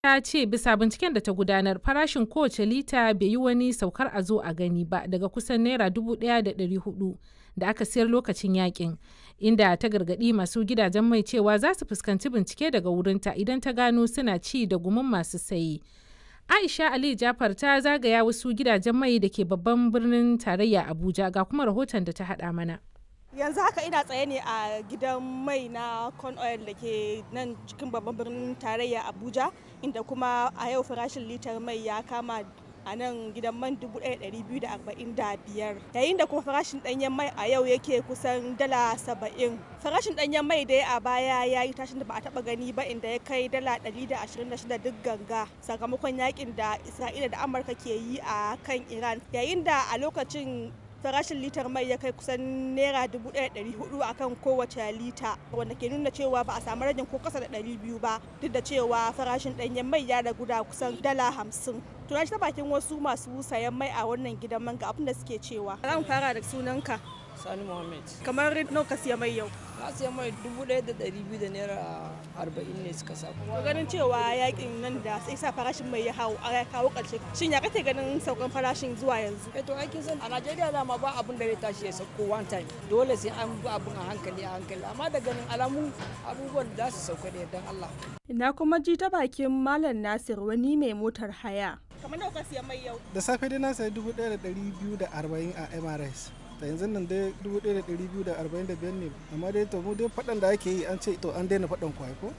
ta ce bisa binciken da ta gudanar farashin kowace lita bai yi wani saukar a zo a gani ba daga kusan naira 1,400 da aka siyar lokacin yakin, inda ta gargadi masu gidajen mai cewa za su fuskanci bincike daga wurinta idan ta gano suna ci da gumin masu saye. Aisha Ali Jafar ta zagaya wasu gidajen mai da ke babban birnin tarayya Abuja ga kuma rahoton da ta haɗa mana. Yanzu haka ina tsaye ne a gidan mai na Con Oil da ke nan cikin babban birnin tarayya Abuja, inda kuma a yau farashin litar mai ya kama a nan gidan man 1,245, yayin da kuma farashin ɗanyen mai a yau yake kusan dala 70. Farashin ɗanyen mai dai a baya ya yi tashin da ba a taɓa gani ba, inda ya kai dala 126 duk ganga sakamakon yakin da Isra'ila da Amurka ke yi a kan Iran, yayin da a lokacin farashin litar mai ya kai kusan naira 1,400 akan kowace lita, wanda ke nuna cewa ba a samu ragin ko kasa da 200 ba, duk da cewa farashin ɗanyen mai ya ragu da kusan dala 50. Tuna ta bakin wasu masu sayan mai a wannan gidan man ga abin da suke cewa. Zan fara da sunanka. Sani Muhammad. Kamar nawa ka siya mai yau? Na siya mai 1,200 da naira 40 ne suka sa. To ganin cewa yakin nan da sai sa farashin mai ya kawo ƙarshe. Shin ya kake ganin saukan farashin zuwa yanzu? To aikin san a Najeriya dama ba abun da zai tashi ya sauko one time. Dole sai an bi abun a hankali, amma da ganin alamu abubuwan da su sauka da yardan Allah. Ina kuma ji ta bakin Malam Nasir, wani mai motar haya. Kamar nawa ka siya mai yau? Da safe dai na sayi 1,240 a MRS. Da yanzu nan dai 1,245 ne, amma dai to mu dai faɗan da ake yi an ce to an daina faɗan kwai ko